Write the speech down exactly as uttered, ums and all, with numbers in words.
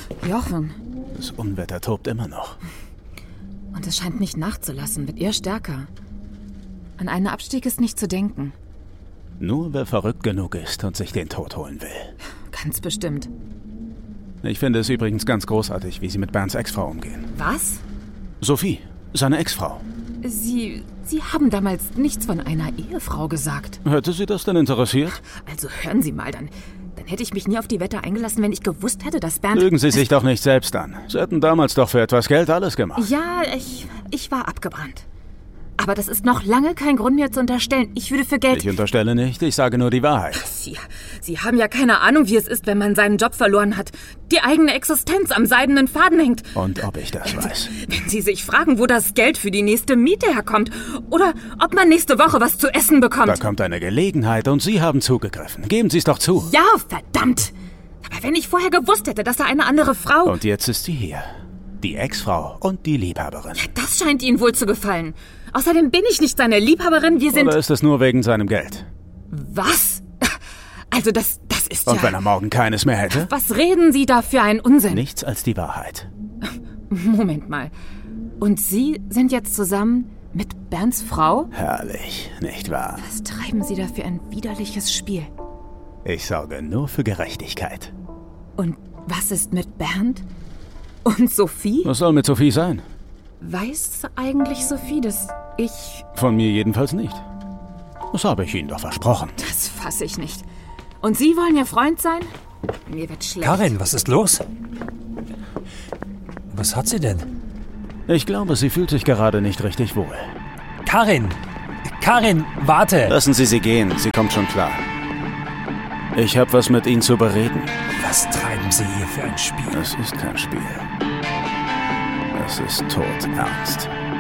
Jochen. Das Unwetter tobt immer noch. Und es scheint nicht nachzulassen, wird eher stärker. An einen Abstieg ist nicht zu denken. Nur wer verrückt genug ist und sich den Tod holen will. Ganz bestimmt. Ich finde es übrigens ganz großartig, wie Sie mit Bernds Ex-Frau umgehen. Was? Sophie, seine Ex-Frau. Sie, Sie haben damals nichts von einer Ehefrau gesagt. Hätte Sie das denn interessiert? Also hören Sie mal, dann, dann hätte ich mich nie auf die Wette eingelassen, wenn ich gewusst hätte, dass Bernd... Lügen Sie sich doch nicht selbst an. Sie hätten damals doch für etwas Geld alles gemacht. Ja, ich, ich war abgebrannt. Aber das ist noch lange kein Grund mir zu unterstellen, ich würde für Geld... Ich unterstelle nicht, ich sage nur die Wahrheit. Sie, Sie haben ja keine Ahnung, wie es ist, wenn man seinen Job verloren hat. Die eigene Existenz am seidenen Faden hängt. Und ob ich das weiß. Wenn Sie sich fragen, wo das Geld für die nächste Miete herkommt. Oder ob man nächste Woche was zu essen bekommt. Da kommt eine Gelegenheit und Sie haben zugegriffen. Geben Sie es doch zu. Ja, verdammt. Aber wenn ich vorher gewusst hätte, dass er eine andere Frau... Und jetzt ist sie hier. Die Ex-Frau und die Liebhaberin. Ja, das scheint Ihnen wohl zu gefallen. Außerdem bin ich nicht seine Liebhaberin, wir sind... Oder ist es nur wegen seinem Geld? Was? Also das, das ist Und ja... wenn er morgen keines mehr hätte? Was reden Sie da für einen Unsinn? Nichts als die Wahrheit. Moment mal. Und Sie sind jetzt zusammen mit Bernds Frau? Herrlich, nicht wahr? Was treiben Sie da für ein widerliches Spiel? Ich sorge nur für Gerechtigkeit. Und was ist mit Bernd? Und Sophie? Was soll mit Sophie sein? Weiß eigentlich Sophie, dass ich... Von mir jedenfalls nicht. Das habe ich Ihnen doch versprochen. Das fasse ich nicht. Und Sie wollen Ihr Freund sein? Mir wird schlecht. Karin, was ist los? Was hat sie denn? Ich glaube, sie fühlt sich gerade nicht richtig wohl. Karin! Karin, warte! Lassen Sie sie gehen, sie kommt schon klar. Ich habe was mit Ihnen zu bereden. Was treiben Sie hier für ein Spiel? Es ist kein Spiel. Es ist todernst.